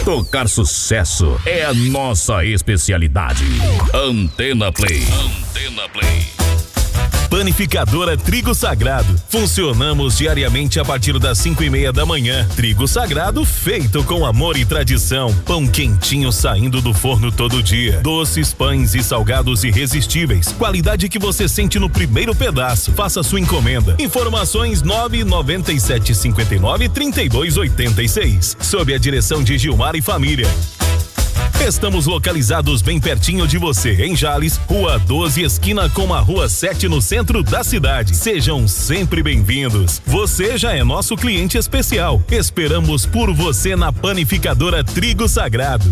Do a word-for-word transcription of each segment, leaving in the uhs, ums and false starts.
Tocar sucesso é a nossa especialidade. Antena Play. Antena Play. Panificadora Trigo Sagrado. Funcionamos diariamente a partir das cinco e meia da manhã. Trigo Sagrado feito com amor e tradição. Pão quentinho saindo do forno todo dia. Doces, pães e salgados irresistíveis. Qualidade que você sente no primeiro pedaço. Faça sua encomenda. Informações nove nove sete cinco nove três dois oito seis. Sob a direção de Gilmar e família. Estamos localizados bem pertinho de você, em Jales, Rua doze, esquina com a Rua sete, no centro da cidade. Sejam sempre bem-vindos. Você já é nosso cliente especial. Esperamos por você na Panificadora Trigo Sagrado.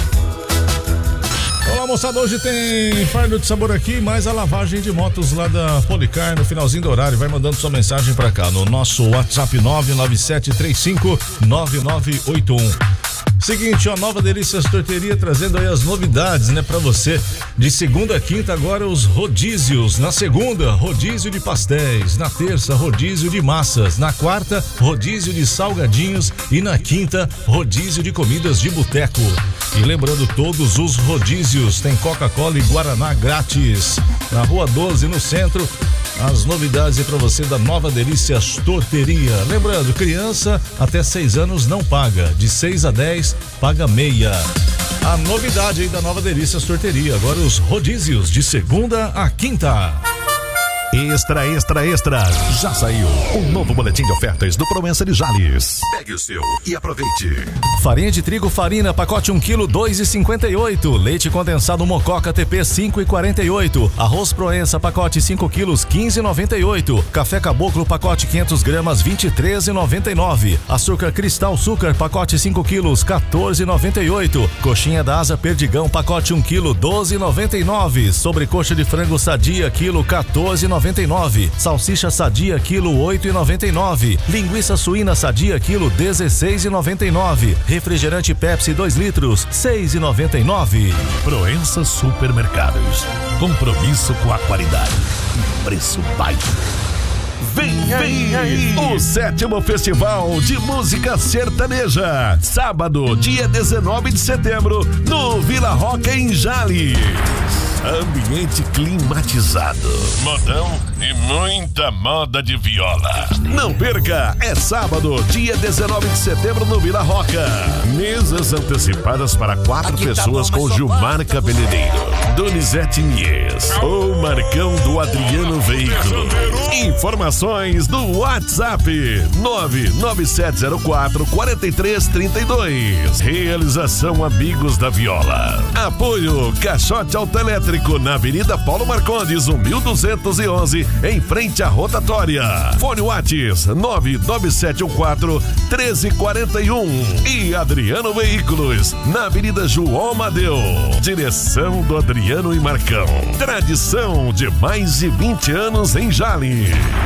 Olá, moçada, hoje tem fardo de sabor aqui, mais a lavagem de motos lá da Policar no finalzinho do horário. Vai mandando sua mensagem pra cá no nosso WhatsApp nove nove sete três cinco nove nove oito um. Seguinte, ó, Nova Delícias Torteria trazendo aí as novidades, né, pra você. De segunda a quinta agora os rodízios. Na segunda, rodízio de pastéis. Na terça, rodízio de massas. Na quarta, rodízio de salgadinhos. E na quinta, rodízio de comidas de boteco. E lembrando, todos os rodízios tem Coca-Cola e Guaraná grátis. Na Rua doze, no centro, as novidades para você da Nova Delícias Torteria. Lembrando, criança até seis anos não paga, de seis a dez paga meia. A novidade aí da Nova Delícias Torteria, agora os rodízios de segunda a quinta. Extra, extra, extra. Já saiu o um novo boletim de ofertas do Promessa de Jales. Pegue o seu e aproveite. Farinha de trigo Farina, pacote um quilo, dois e cinquenta e oito. Leite condensado Mococa T P, cinco e quarenta e oito. Arroz Proença, pacote cinco quilos, quinze e noventa e oito. Café Caboclo, pacote quinhentas gramas, vinte e três e noventa e nove. Açúcar Cristal Açúcar, pacote cinco quilos, quatorze e noventa e oito. Coxinha da Asa Perdigão, pacote um quilo, doze e noventa e nove. Sobrecoxa de frango Sadia, quilo, quatorze e noventa e nove. Salsicha Sadia, quilo, oito e noventa e nove. Linguiça suína Sadia, quilo, dezesseis e noventa e nove. Refrigerante Pepsi dois litros, seis e noventa e nove. Proença Supermercados. Compromisso com a qualidade e preço baixo. Vem, vem aí o sétimo Festival de Música Sertaneja. Sábado, dia dezenove de setembro, no Vila Roca, em Jales. Ambiente climatizado, modão e muita moda de viola. Não perca, é sábado, dia dezenove de setembro, no Vila Roca. Mesas antecipadas para quatro Aqui pessoas tá bom, com Gilmar Cabeleireiro, Donizete Mies, o Marcão do Adriano Veículo. Informações no WhatsApp nove nove sete zero quatro, quatro três três dois. Realização Amigos da Viola. Apoio Caixote Autoelétrico na Avenida Paulo Marcondes, mil duzentos e onze, em frente à rotatória. Fone WhatsApp nove nove sete um quatro, um três quatro um. E Adriano Veículos na Avenida João Amadeu. Direção do Adriano e Marcão. Tradição de mais de vinte anos em Jales.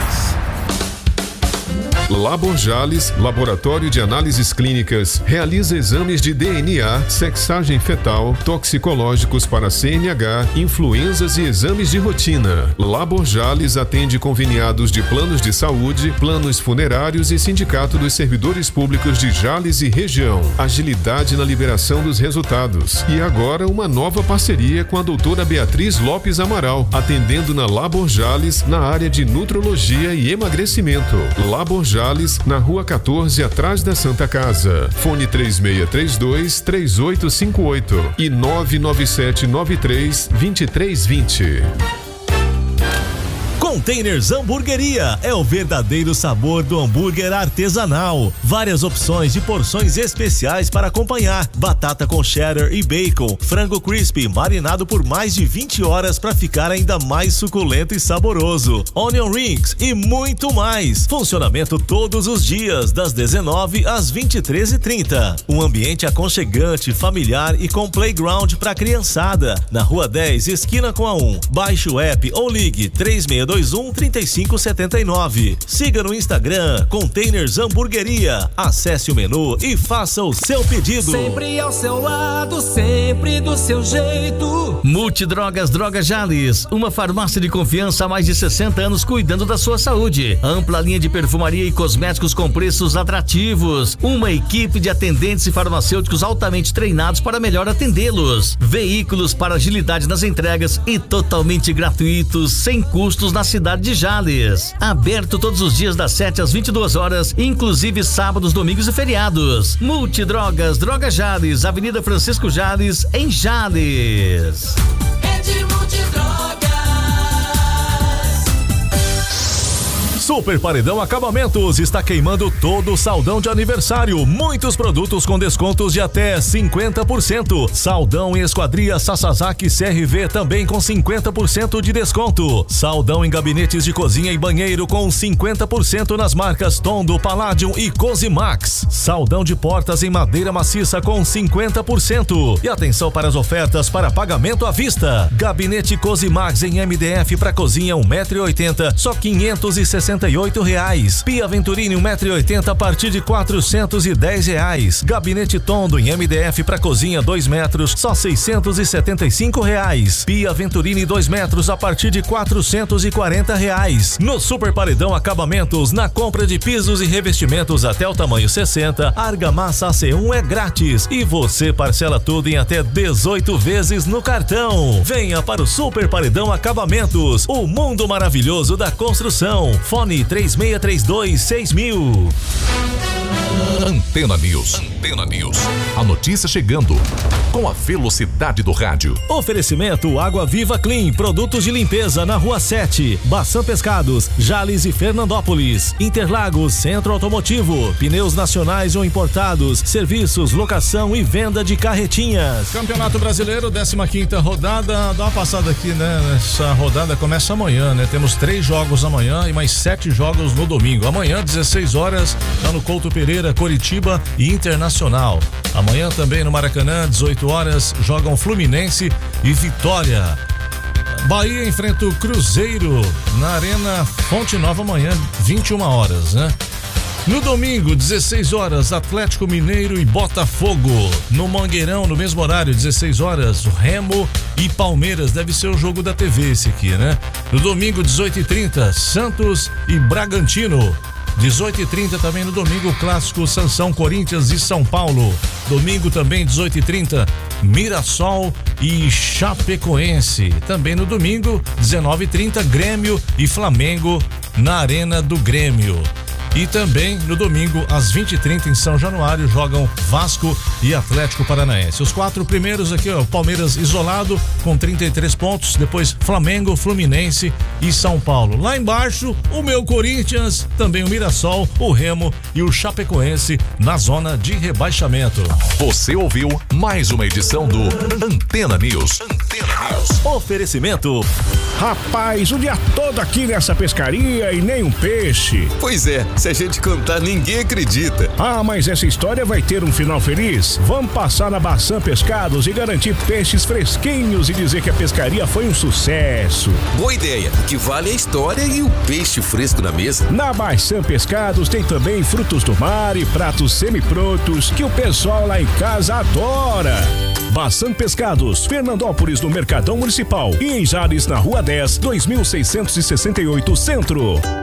Labor Jales, Laboratório de Análises Clínicas, realiza exames de D N A, sexagem fetal, toxicológicos para C N H, influenzas e exames de rotina. Labor Jales atende conveniados de planos de saúde, planos funerários e Sindicato dos Servidores Públicos de Jales e região. Agilidade na liberação dos resultados. E agora uma nova parceria com a doutora Beatriz Lopes Amaral, atendendo na Labor Jales, na área de nutrologia e emagrecimento. Labor Jales, na Rua quatorze, atrás da Santa Casa. Fone três seis três dois, três oito cinco oito e nove nove sete nove três, dois três dois zero. Containers Hamburgueria é o verdadeiro sabor do hambúrguer artesanal. Várias opções de porções especiais para acompanhar. Batata com cheddar e bacon, frango crispy marinado por mais de vinte horas para ficar ainda mais suculento e saboroso. Onion rings e muito mais. Funcionamento todos os dias, das dezenove às vinte e três e trinta. Um ambiente aconchegante, familiar e com playground para criançada. Na Rua dez, esquina com a um. Baixe o app ou ligue três seis dois dois um, três cinco sete nove. Siga no Instagram Containers Hamburgueria. Acesse o menu e faça o seu pedido. Sempre ao seu lado, sempre do seu jeito. Multidrogas Droga Jales, uma farmácia de confiança há mais de sessenta anos cuidando da sua saúde. Ampla linha de perfumaria e cosméticos com preços atrativos. Uma equipe de atendentes e farmacêuticos altamente treinados para melhor atendê-los. Veículos para agilidade nas entregas e totalmente gratuitos, sem custos na cidade de Jales. Aberto todos os dias das sete às vinte e duas horas, inclusive sábados, domingos e feriados. Multidrogas Droga Jales, Avenida Francisco Jales, em Jales. Rede Multidrogas. Super Paredão Acabamentos está queimando todo o saldão de aniversário. Muitos produtos com descontos de até cinquenta por cento. Saldão em esquadria Sasazaki C R V também com cinquenta por cento de desconto. Saldão em gabinetes de cozinha e banheiro com cinquenta por cento nas marcas Tondo, Palladium e Cosimax. Saldão de portas em madeira maciça com cinquenta por cento. E atenção para as ofertas para pagamento à vista. Gabinete Cosimax em M D F para cozinha um metro e oitenta, só quinhentos e sessenta e oito reais. Pia Venturini um metro e oitenta a partir de quatrocentos e dez reais. Gabinete Tondo em M D F para cozinha dois metros, só seiscentos e setenta e cinco reais. Pia Venturini dois metros a partir de quatrocentos e quarenta reais. No Super Paredão Acabamentos, na compra de pisos e revestimentos até o tamanho sessenta, a argamassa A C um é grátis e você parcela tudo em até dezoito vezes no cartão. Venha para o Super Paredão Acabamentos, o mundo maravilhoso da construção. Fone três seis três dois, seis mil. Antena News. Antena News. A notícia chegando com a velocidade do rádio. Oferecimento Água Viva Clean, produtos de limpeza na Rua sete, Baçã Pescados, Jales e Fernandópolis, Interlagos, Centro Automotivo, pneus nacionais ou importados, serviços, locação e venda de carretinhas. Campeonato Brasileiro, décima quinta rodada, dá uma passada aqui, né? Essa rodada começa amanhã, né? Temos três jogos amanhã e mais sete jogos no domingo. Amanhã, dezesseis horas, tá no Couto Pereira, Coritiba e Internacional. Amanhã também no Maracanã, dezoito horas, jogam Fluminense e Vitória. Bahia enfrenta o Cruzeiro na Arena Fonte Nova amanhã, vinte e uma horas, né? No domingo, dezesseis horas, Atlético Mineiro e Botafogo. No Mangueirão, no mesmo horário, dezesseis horas, Remo e Palmeiras. Deve ser o jogo da T V esse aqui, né? No domingo, dezoito e trinta, Santos e Bragantino. dezoito e trinta também no domingo, o clássico Sansão, Corinthians e São Paulo. Domingo também, dezoito e trinta, Mirassol e Chapecoense. Também no domingo, dezenove e trinta, Grêmio e Flamengo na Arena do Grêmio. E também no domingo, às vinte e trinta, em São Januário, jogam Vasco e Atlético Paranaense. Os quatro primeiros aqui, ó, Palmeiras isolado com trinta e três pontos, depois Flamengo, Fluminense e São Paulo. Lá embaixo, o meu Corinthians, também o Mirassol, o Remo e o Chapecoense na zona de rebaixamento. Você ouviu mais uma edição do Antena News. Antena News. Oferecimento. Rapaz, o dia todo aqui nessa pescaria e nem um peixe. Pois é, se a gente contar, ninguém acredita. Ah, mas essa história vai ter um final feliz? Vamos passar na Baçã Pescados e garantir peixes fresquinhos e dizer que a pescaria foi um sucesso. Boa ideia, o que vale é a história e o peixe fresco na mesa. Na Baçã Pescados tem também frutos do mar e pratos semi-prontos que o pessoal lá em casa adora. Baçã Pescados, Fernandópolis, no Mercadão Municipal e em Jales, na Rua dez, dois mil seiscentos e sessenta e oito, Centro.